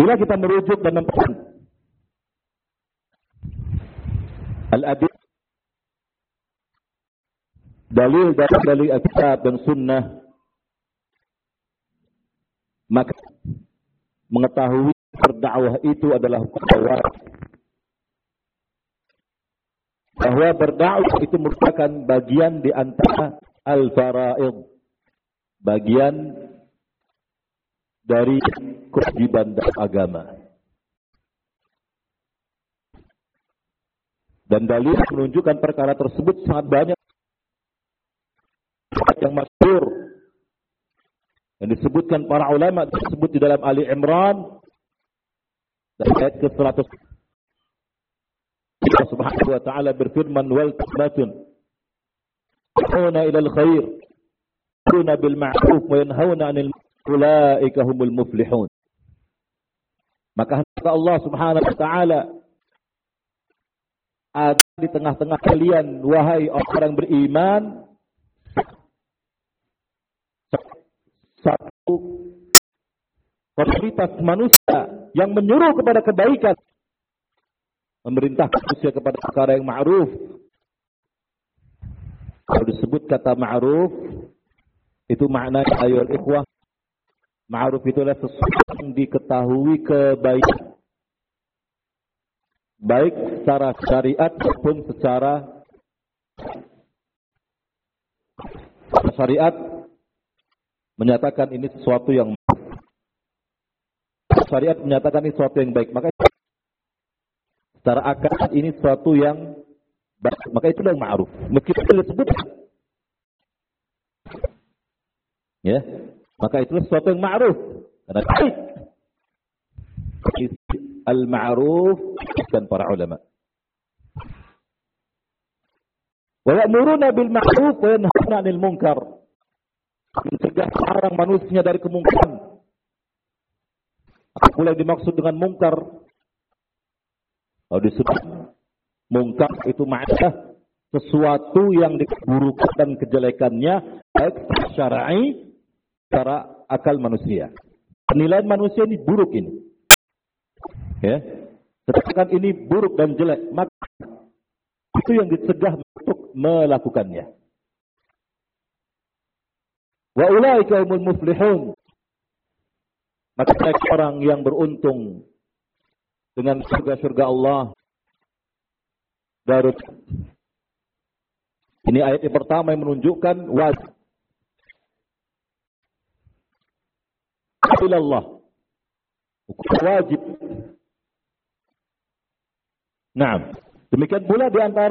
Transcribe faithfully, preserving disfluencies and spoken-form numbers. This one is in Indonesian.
Bila kita merujuk dan memperhatikan al-adil, dalil dari dalil Alkitab dan Sunnah, maka mengetahui berdakwah itu adalah bahwa bahwa berdakwah itu merupakan bagian di antara al-fara'id, bagian dari kewajiban agama. Dan dalil menunjukkan perkara tersebut sangat banyak yang masyhur yang disebutkan para ulama, disebut di dalam Ali Imran ayat ke seratus. Allah Subhanahu wa taala berfirman, wal tasbatun yahuna ila al-khair yahuna bil ma'ruf wa yanhauna 'anil ulaika humul muflihun. Maka Allah Subhanahu wa taala ada di tengah-tengah kalian, wahai orang beriman, satu komunitas manusia yang menyuruh kepada kebaikan, memerintah manusia kepada perkara yang ma'ruf. Kalau disebut kata ma'ruf, itu maknanya ayol ikhwah, ma'ruf itu adalah sesuatu yang diketahui kebaikan, baik secara syariat maupun secara syariat menyatakan ini sesuatu yang syariat menyatakan ini sesuatu yang baik, maka secara akal ini sesuatu yang baik, maka itu yang ma'ruf. Meskipun disebut ya, maka itu sesuatu yang ma'ruf karena baik. Al-ma'ruf dan para ulama. Wa ya'muruna bil ma'ruf wa yanhauna 'anil munkar. Mencegah orang manusia dari kemungkaran. Apa pula yang dimaksud dengan mungkar? Kalau disebut mungkar itu maknanya sesuatu yang dikeburukan dan kejelekannya baik secara syar'i, secara akal manusia. Penilaian manusia ini buruk ini. Ya. Sedangkan ini buruk dan jelek, maka itu yang dicegah untuk melakukannya. Wa ulaika humul muflihun. Maka mereka orang yang beruntung dengan surga-surga Allah. Darut. Ini ayat yang pertama yang menunjukkan wajib ilallah, wajib. Nah, demikian pula di antara